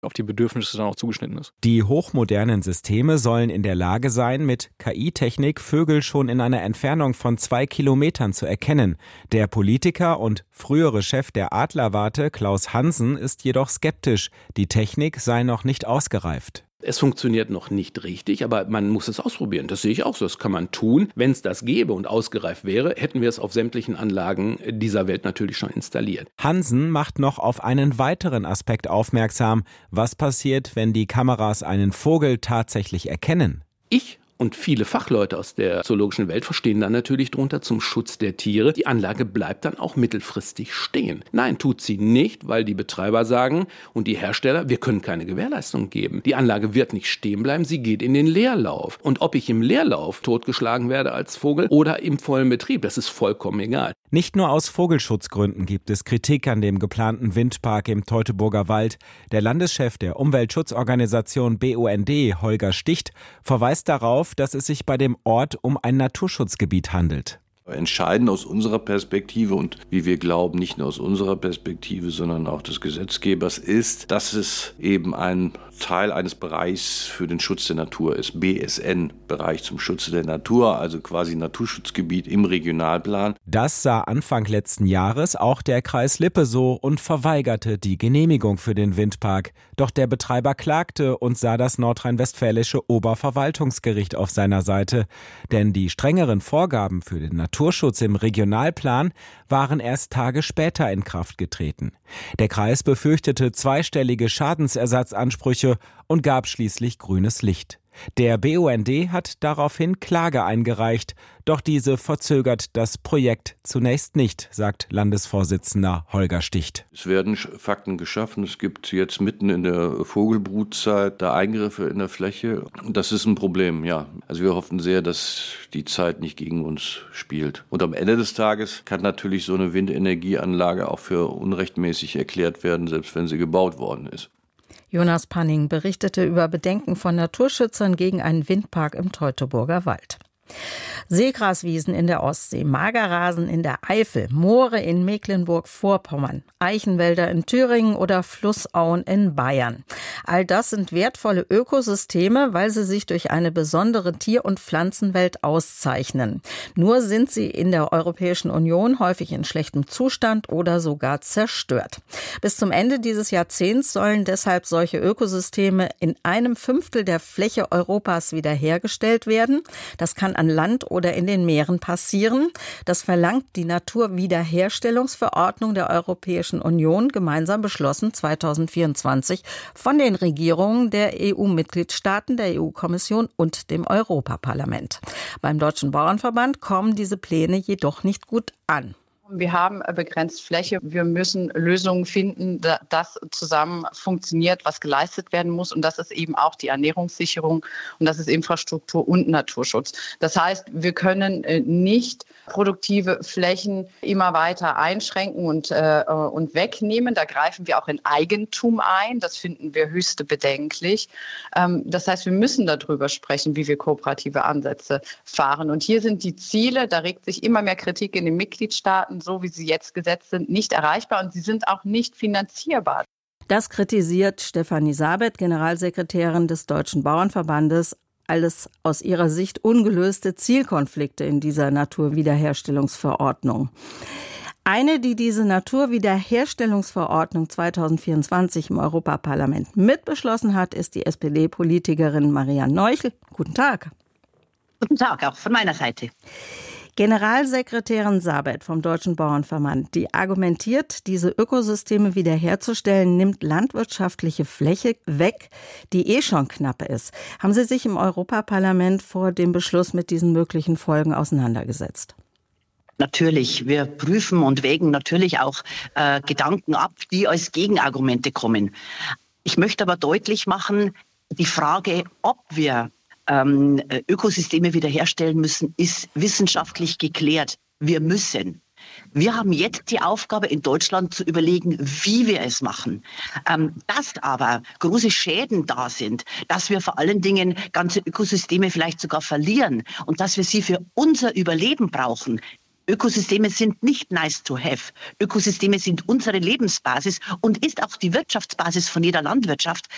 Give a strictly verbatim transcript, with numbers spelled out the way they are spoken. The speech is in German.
auf die Bedürfnisse dann auch zugeschnitten ist. Die hochmodernen Systeme sollen in der Lage sein, mit K I-Technik Vögel schon in einer Entfernung von zwei Kilometern zu erkennen. Der Politiker und frühere Chef der Adlerwarte, Klaus Hansen, ist jedoch skeptisch. Die Technik sei noch nicht ausgereift. Es funktioniert noch nicht richtig, aber man muss es ausprobieren. Das sehe ich auch so. Das kann man tun. Wenn es das gäbe und ausgereift wäre, hätten wir es auf sämtlichen Anlagen dieser Welt natürlich schon installiert. Hansen macht noch auf einen weiteren Aspekt aufmerksam. Was passiert, wenn die Kameras einen Vogel tatsächlich erkennen? Ich und viele Fachleute aus der zoologischen Welt verstehen dann natürlich drunter zum Schutz der Tiere. Die Anlage bleibt dann auch mittelfristig stehen. Nein, tut sie nicht, weil die Betreiber sagen und die Hersteller, wir können keine Gewährleistung geben. Die Anlage wird nicht stehen bleiben, sie geht in den Leerlauf. Und ob ich im Leerlauf totgeschlagen werde als Vogel oder im vollen Betrieb, das ist vollkommen egal. Nicht nur aus Vogelschutzgründen gibt es Kritik an dem geplanten Windpark im Teutoburger Wald. Der Landeschef der Umweltschutzorganisation B U N D, Holger Sticht, verweist darauf, dass es sich bei dem Ort um ein Naturschutzgebiet handelt. Entscheidend aus unserer Perspektive und wie wir glauben, nicht nur aus unserer Perspektive, sondern auch des Gesetzgebers ist, dass es eben ein Teil eines Bereichs für den Schutz der Natur ist, B S N, Bereich zum Schutze der Natur, also quasi Naturschutzgebiet im Regionalplan. Das sah Anfang letzten Jahres auch der Kreis Lippe so und verweigerte die Genehmigung für den Windpark. Doch der Betreiber klagte und sah das nordrhein-westfälische Oberverwaltungsgericht auf seiner Seite. Denn die strengeren Vorgaben für den Naturschutz im Regionalplan waren erst Tage später in Kraft getreten. Der Kreis befürchtete zweistellige Schadensersatzansprüche und gab schließlich grünes Licht. Der B U N D hat daraufhin Klage eingereicht, doch diese verzögert das Projekt zunächst nicht, sagt Landesvorsitzender Holger Sticht. Es werden Fakten geschaffen, es gibt jetzt mitten in der Vogelbrutzeit da Eingriffe in der Fläche. Das ist ein Problem, ja. Also wir hoffen sehr, dass die Zeit nicht gegen uns spielt. Und am Ende des Tages kann natürlich so eine Windenergieanlage auch für unrechtmäßig erklärt werden, selbst wenn sie gebaut worden ist. Jonas Panning berichtete über Bedenken von Naturschützern gegen einen Windpark im Teutoburger Wald. Seegraswiesen in der Ostsee, Magerrasen in der Eifel, Moore in Mecklenburg-Vorpommern, Eichenwälder in Thüringen oder Flussauen in Bayern. All das sind wertvolle Ökosysteme, weil sie sich durch eine besondere Tier- und Pflanzenwelt auszeichnen. Nur sind sie in der Europäischen Union häufig in schlechtem Zustand oder sogar zerstört. Bis zum Ende dieses Jahrzehnts sollen deshalb solche Ökosysteme in einem Fünftel der Fläche Europas wiederhergestellt werden. Das kann an Land oder in den Meeren passieren. Das verlangt die Naturwiederherstellungsverordnung der Europäischen Union, gemeinsam beschlossen zweitausendvierundzwanzig von den Regierungen der E U-Mitgliedstaaten, der E U-Kommission und dem Europaparlament. Beim Deutschen Bauernverband kommen diese Pläne jedoch nicht gut an. Wir haben begrenzt Fläche. Wir müssen Lösungen finden, dass zusammen funktioniert, was geleistet werden muss. Und das ist eben auch die Ernährungssicherung und das ist Infrastruktur und Naturschutz. Das heißt, wir können nicht produktive Flächen immer weiter einschränken und, äh, und wegnehmen. Da greifen wir auch in Eigentum ein. Das finden wir höchst bedenklich. Ähm, das heißt, wir müssen darüber sprechen, wie wir kooperative Ansätze fahren. Und hier sind die Ziele, da regt sich immer mehr Kritik in den Mitgliedstaaten, so wie sie jetzt gesetzt sind, nicht erreichbar und sie sind auch nicht finanzierbar. Das kritisiert Stefanie Sabet, Generalsekretärin des Deutschen Bauernverbandes, alles aus ihrer Sicht ungelöste Zielkonflikte in dieser Naturwiederherstellungsverordnung. Eine, die diese Naturwiederherstellungsverordnung zweitausendvierundzwanzig im Europaparlament mitbeschlossen hat, ist die S P D-Politikerin Marianne Neuchel. Guten Tag. Guten Tag, auch von meiner Seite. Generalsekretärin Sabet vom Deutschen Bauernverband, die argumentiert, diese Ökosysteme wiederherzustellen, nimmt landwirtschaftliche Fläche weg, die eh schon knapp ist. Haben Sie sich im Europaparlament vor dem Beschluss mit diesen möglichen Folgen auseinandergesetzt? Natürlich, wir prüfen und wägen natürlich auch äh, Gedanken ab, die als Gegenargumente kommen. Ich möchte aber deutlich machen, die Frage, ob wir Ökosysteme wiederherstellen müssen, ist wissenschaftlich geklärt. Wir müssen. Wir haben jetzt die Aufgabe, in Deutschland zu überlegen, wie wir es machen. Dass aber große Schäden da sind, dass wir vor allen Dingen ganze Ökosysteme vielleicht sogar verlieren und dass wir sie für unser Überleben brauchen. Ökosysteme sind nicht nice to have. Ökosysteme sind unsere Lebensbasis und ist auch die Wirtschaftsbasis von jeder Landwirtschaft.